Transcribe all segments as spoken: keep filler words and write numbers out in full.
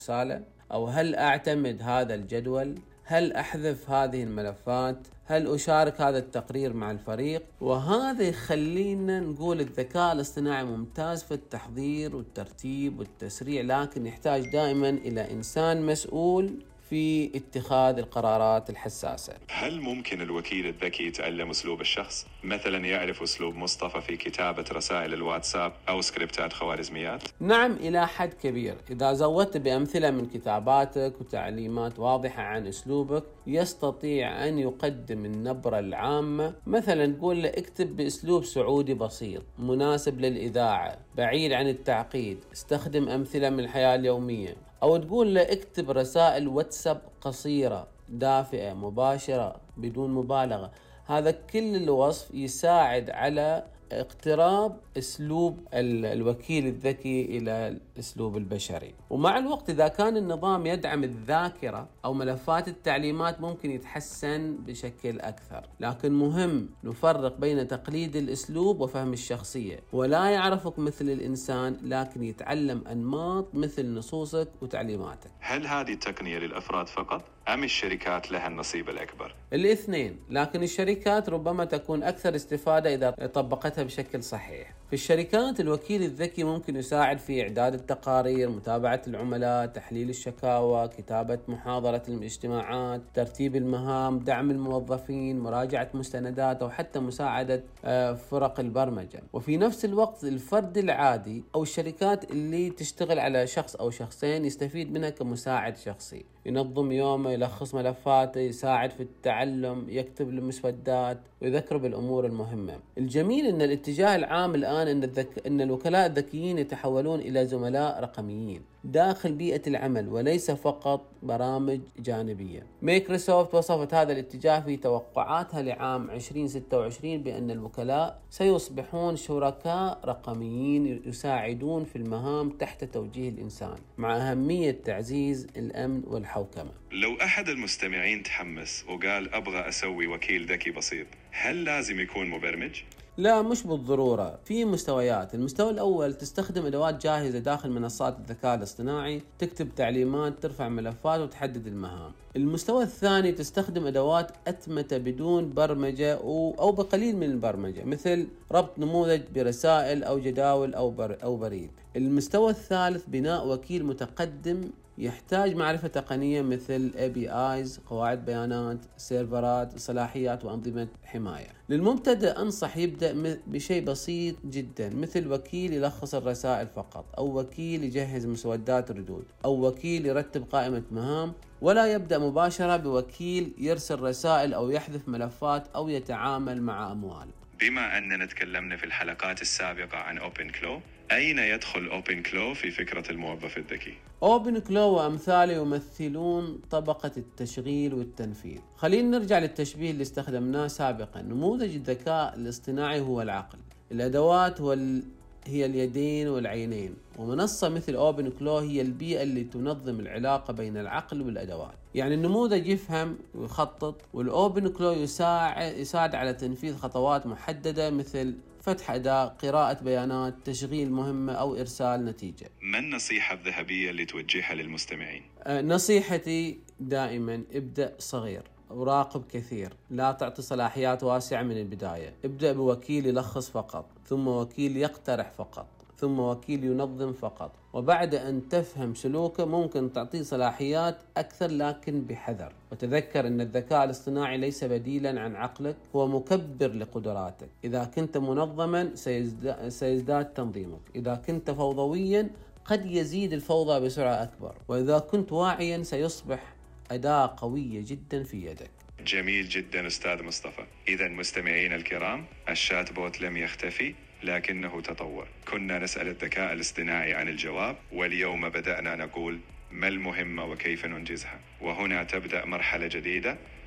الرسالة؟ أو هل أعتمد هذا الجدول؟ هل أحذف هذه الملفات؟ هل أشارك هذا التقرير مع الفريق؟ وهذا يخلينا نقول الذكاء الاصطناعي ممتاز في التحضير والترتيب والتسريع، لكن يحتاج دائما إلى إنسان مسؤول في اتخاذ القرارات الحساسة. هل ممكن الوكيل الذكي يتعلم أسلوب الشخص؟ مثلا يعرف أسلوب مصطفى في كتابة رسائل الواتساب أو سكريبتات خوارزميات؟ نعم، إلى حد كبير. إذا زودت بأمثلة من كتاباتك وتعليمات واضحة عن أسلوبك، يستطيع أن يقدم النبرة العامة. مثلا تقول له اكتب بأسلوب سعودي بسيط مناسب للإذاعة، بعيد عن التعقيد، استخدم أمثلة من الحياة اليومية. أو تقول له اكتب رسائل واتساب قصيرة دافئة مباشرة بدون مبالغة. هذا كل الوصف يساعد على اقتراب اسلوب الوكيل الذكي الى الاسلوب البشري. ومع الوقت اذا كان النظام يدعم الذاكرة او ملفات التعليمات ممكن يتحسن بشكل اكثر. لكن مهم نفرق بين تقليد الاسلوب وفهم الشخصية. ولا يعرفك مثل الانسان لكن يتعلم انماط مثل نصوصك وتعليماتك. هل هذه التقنية للافراد فقط ام الشركات لها النصيب الاكبر؟ الاثنين، لكن الشركات ربما تكون اكثر استفادة اذا طبقتها بشكل صحيح. في الشركات الوكيل الذكي ممكن يساعد في إعداد التقارير، متابعة العملاء، تحليل الشكاوى، كتابة محاضرة الاجتماعات، ترتيب المهام، دعم الموظفين، مراجعة مستندات، أو حتى مساعدة فرق البرمجة. وفي نفس الوقت الفرد العادي أو الشركات اللي تشتغل على شخص أو شخصين يستفيد منها كمساعد شخصي، ينظم يومه، يلخص ملفاته، يساعد في التعلم، يكتب المسودات ويذكر بالأمور المهمة. الجميل أن الاتجاه العام الآن أن, الذك... أن الوكلاء الذكيين يتحولون إلى زملاء رقميين داخل بيئة العمل وليس فقط برامج جانبية. مايكروسوفت وصفت هذا الاتجاه في توقعاتها لعام عشرين ستة وعشرين بأن الوكلاء سيصبحون شركاء رقميين يساعدون في المهام تحت توجيه الإنسان، مع أهمية تعزيز الأمن والحوكمة. لو أحد المستمعين تحمس وقال أبغى أسوي وكيل ذكي بسيط، هل لازم يكون مبرمج؟ لا، مش بالضرورة. في مستويات. المستوى الأول تستخدم أدوات جاهزة داخل منصات الذكاء الاصطناعي، تكتب تعليمات، ترفع ملفات وتحدد المهام. المستوى الثاني تستخدم أدوات أتمتة بدون برمجة أو بقليل من البرمجة، مثل ربط نموذج برسائل أو جداول أو, بر أو بريد. المستوى الثالث بناء وكيل متقدم يحتاج معرفة تقنية مثل إيه بي آيز، قواعد بيانات، سيرفرات، صلاحيات وأنظمة حماية. للمبتدئ أنصح يبدأ بشيء بسيط جدا، مثل وكيل يلخص الرسائل فقط، أو وكيل يجهز مسودات ردود، أو وكيل يرتب قائمة مهام. ولا يبدأ مباشرة بوكيل يرسل رسائل أو يحذف ملفات أو يتعامل مع أموال. بما أننا تكلمنا في الحلقات السابقة عن OpenClaw، أين يدخل OpenClaw في فكرة الموظف الذكي؟ OpenClaw وأمثاله يمثلون طبقة التشغيل والتنفيذ. خلينا نرجع للتشبيه اللي استخدمناه سابقا. نموذج الذكاء الاصطناعي هو العقل، الأدوات هو ال... هي اليدين والعينين، ومنصة مثل OpenClaw هي البيئة اللي تنظم العلاقة بين العقل والأدوات. يعني النموذج يفهم ويخطط، والOpenClaw يساعد يساعد على تنفيذ خطوات محددة مثل فتح أداة، قراءة بيانات، تشغيل مهمة أو إرسال نتيجة. ما النصيحة الذهبية اللي توجهها للمستمعين؟ أه نصيحتي دائما ابدأ صغير وراقب كثير. لا تعطي صلاحيات واسعة من البداية. ابدأ بوكيل يلخص فقط، ثم وكيل يقترح فقط، ثم وكيل ينظم فقط. وبعد أن تفهم سلوكه ممكن تعطيه صلاحيات أكثر، لكن بحذر. وتذكر أن الذكاء الاصطناعي ليس بديلا عن عقلك، هو مكبر لقدراتك. إذا كنت منظما سيزداد, سيزداد تنظيمك. إذا كنت فوضويا قد يزيد الفوضى بسرعة أكبر. وإذا كنت واعيا سيصبح أداة قوية جدا في يدك. جميل جدا أستاذ مصطفى. إذا مستمعين الكرام، الشات بوت لم يختفي لكنه تطور. كنا نسأل الذكاء الاصطناعي عن الجواب، واليوم بدأنا نقول ما المهمة وكيف ننجزها. وهنا تبدأ مرحلة جديدة،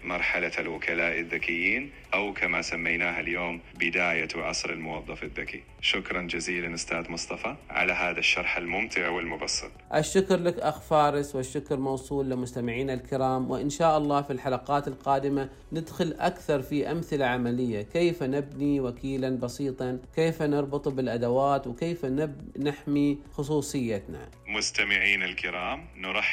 مرحلة الوكلاء الذكيين، أو كما سميناها اليوم بداية عصر الموظف الذكي. شكرا جزيلا أستاذ مصطفى على هذا الشرح الممتع والمبسط. الشكر لك أخ فارس، والشكر موصول لمستمعينا الكرام، وإن شاء الله في الحلقات القادمة ندخل أكثر في أمثلة عملية، كيف نبني وكيلا بسيطا، كيف نربط بالأدوات، وكيف نب... نحمي خصوصيتنا. مستمعين الكرام، نرحب